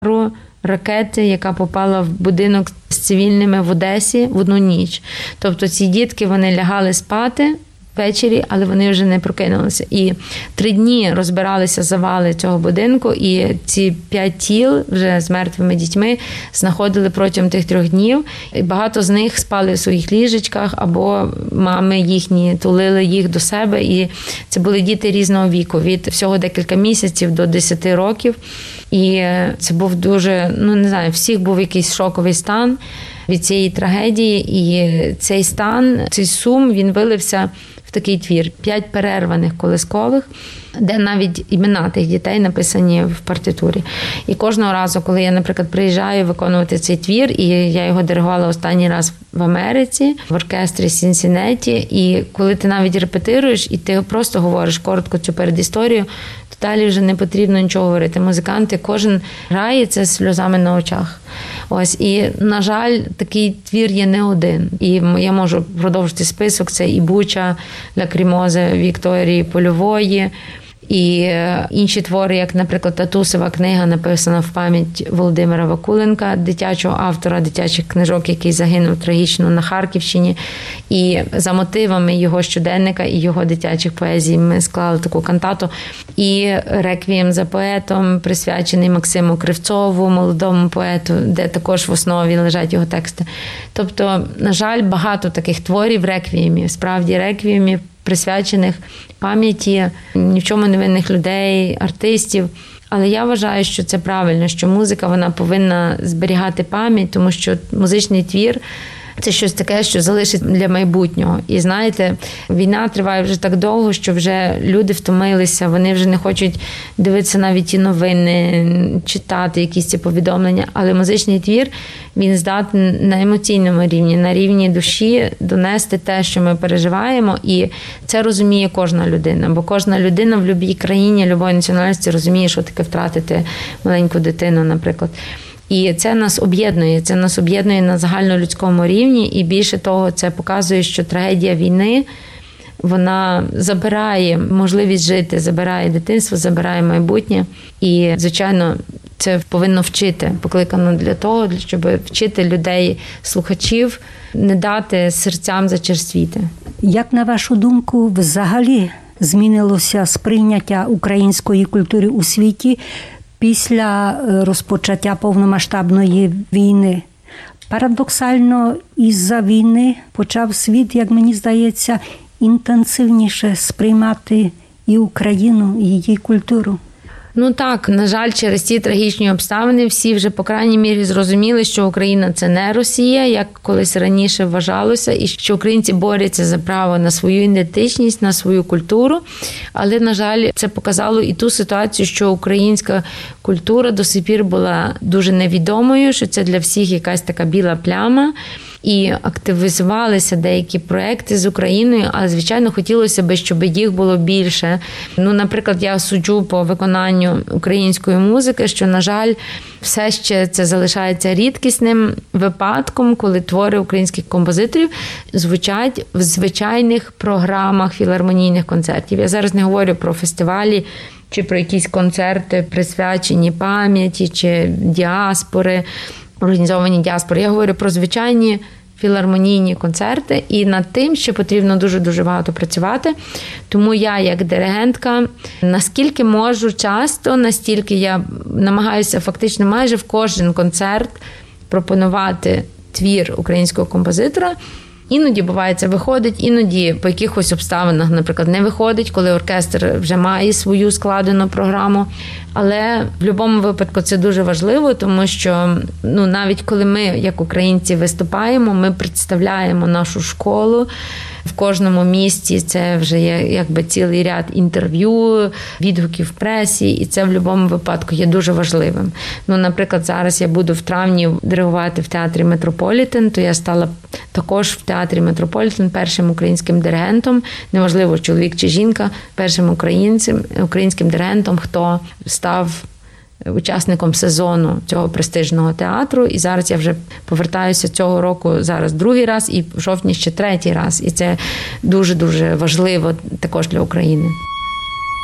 ракети, яка попала в будинок з цивільними в Одесі в одну ніч. Тобто ці дітки, вони лягали спати ввечері, але вони вже не прокинулися. І 3 дні розбиралися завали цього будинку, і ці 5 тіл вже з мертвими дітьми знаходили протягом тих 3 днів. І багато з них спали в своїх ліжечках, або мами їхні тулили їх до себе. І це були діти різного віку, від всього декілька місяців до 10 років. І це був дуже, не знаю, всіх був якийсь шоковий стан від цієї трагедії. І цей стан, цей сум, він вилився в такий твір. 5 перерваних колискових, де навіть імена тих дітей написані в партитурі. І кожного разу, коли я, наприклад, приїжджаю виконувати цей твір, і я його диригувала останній раз в Америці, в оркестрі Сінсіннаті, і коли ти навіть репетируєш, і ти просто говориш коротко цю передісторію, то далі вже не потрібно нічого говорити. Музиканти, кожен грає це з сльозами на очах. Ось, і, на жаль, такий твір є не один. І я можу продовжити список. Це і Буча, Лакрімоза Вікторії Польової, і інші твори, як, наприклад, Татусова книга, написана в пам'ять Володимира Вакуленка, дитячого автора дитячих книжок, який загинув трагічно на Харківщині. І за мотивами його щоденника і його дитячих поезій ми склали таку кантату. І «Реквієм за поетом», присвячений Максиму Кривцову, молодому поету, де також в основі лежать його тексти. Тобто, на жаль, багато таких творів реквіємів, справді реквіємів, присвячених пам'яті ні в чому невинних людей, артистів. Але я вважаю, що це правильно, що музика, вона повинна зберігати пам'ять, тому що музичний твір – це щось таке, що залишить для майбутнього. І знаєте, війна триває вже так довго, що вже люди втомилися, вони вже не хочуть дивитися навіть ті новини, читати якісь ці повідомлення. Але музичний твір, він здатний на емоційному рівні, на рівні душі донести те, що ми переживаємо. І це розуміє кожна людина. Бо кожна людина в будь-якій країні, будь-якій національності розуміє, що таке втратити маленьку дитину, наприклад. І це нас об'єднує на загальнолюдському рівні, і більше того, це показує, що трагедія війни, вона забирає можливість жити, забирає дитинство, забирає майбутнє. І, звичайно, це повинно вчити, покликано для того, щоб вчити людей, слухачів, не дати серцям зачерствіти. Як, на вашу думку, взагалі змінилося сприйняття української культури у світі після розпочаття повномасштабної війни? Парадоксально, із-за війни почав світ, як мені здається, інтенсивніше сприймати і Україну, і її культуру. Так, на жаль, через ці трагічні обставини всі вже, по крайній мірі, зрозуміли, що Україна – це не Росія, як колись раніше вважалося, і що українці борються за право на свою ідентичність, на свою культуру. Але, на жаль, це показало і ту ситуацію, що українська культура до сих пір була дуже невідомою, що це для всіх якась така біла пляма. І активізувалися деякі проекти з Україною, але, звичайно, хотілося б, щоб їх було більше. Наприклад, я суджу по виконанню української музики, що, на жаль, все ще це залишається рідкісним випадком, коли твори українських композиторів звучать в звичайних програмах філармонійних концертів. Я зараз не говорю про фестивалі, чи про якісь концерти, присвячені пам'яті, чи діаспори, організовані діаспори. Я говорю про звичайні філармонійні концерти, і над тим, що потрібно дуже-дуже багато працювати. Тому я, як диригентка, наскільки можу часто, настільки я намагаюся фактично майже в кожен концерт пропонувати твір українського композитора. Іноді, буває, це виходить, іноді по якихось обставинах, наприклад, не виходить, коли оркестр вже має свою складену програму. Але в будь-якому випадку це дуже важливо, тому що навіть коли ми, як українці, виступаємо, ми представляємо нашу школу. В кожному місті це вже є якби цілий ряд інтерв'ю, відгуків в пресі, і це в будь-якому випадку є дуже важливим. Наприклад, зараз я буду в травні диригувати в театрі Метрополітен, то я стала також в театрі Метрополітен першим українським диригентом, неважливо, чоловік чи жінка, першим українським диригентом, хто став учасником сезону цього престижного театру. І зараз я вже повертаюся цього року, зараз другий раз, і в жовтні ще третій раз. І це дуже-дуже важливо також для України.